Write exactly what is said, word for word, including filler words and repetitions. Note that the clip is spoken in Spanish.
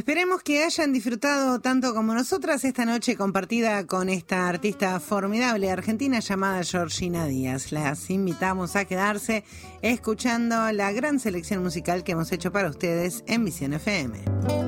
Esperemos que hayan disfrutado tanto como nosotras esta noche compartida con esta artista formidable argentina llamada Georgina Díaz. Las invitamos a quedarse escuchando la gran selección musical que hemos hecho para ustedes en Visión F M.